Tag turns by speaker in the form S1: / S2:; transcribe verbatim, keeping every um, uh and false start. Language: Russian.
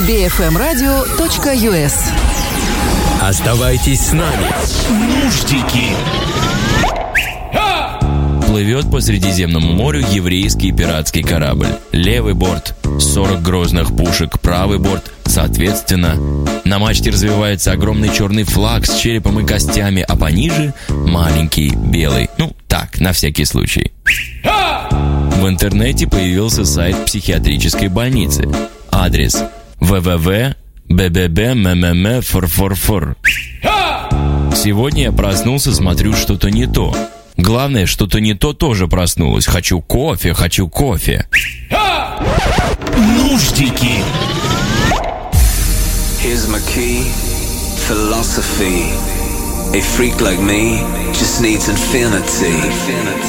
S1: би эф эм радио точка ю эс.
S2: Оставайтесь с нами. Нуждики.
S3: Плывет по Средиземному морю еврейский пиратский корабль. Левый борт – сорок грозных пушек, правый борт – соответственно. На мачте развивается огромный черный флаг с черепом и костями, а пониже – маленький белый. Ну, так, на всякий случай. В интернете появился сайт психиатрической больницы. Адрес – дабл ю дабл ю дабл ю точка бэ бэ бэ эм эм эм эф эр эф эр эр. Сегодня я проснулся, смотрю, что-то не то. Главное, что-то не то тоже проснулось. Хочу кофе, хочу кофе.
S2: Нуждики.
S4: Here's my key, philosophy. A freak like me just needs infinity.